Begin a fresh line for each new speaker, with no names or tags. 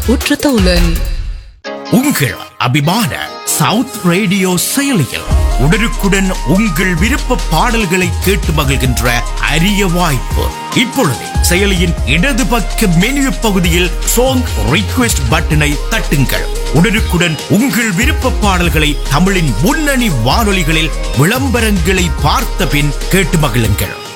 உற்ற தோழன்.
உங்கள் அபிமான சவுத் ரேடியோ செயலியில் உடனுக்குடன் உங்கள் விருப்ப பாடல்களை கேட்டு மகிழ்கின்ற அரிய வாய்ப்பு. இப்பொழுது செயலியின் இடது பக்க மெனு பகுதியில் சாங் ரிக்வெஸ்ட் பட்டனை தட்டுங்கள். உடனுக்குடன் உங்கள் விருப்ப பாடல்களை தமிழின் முன்னணி வானொலிகளில் விளம்பரங்களை பார்த்த பின் கேட்டு மகிழுங்கள்.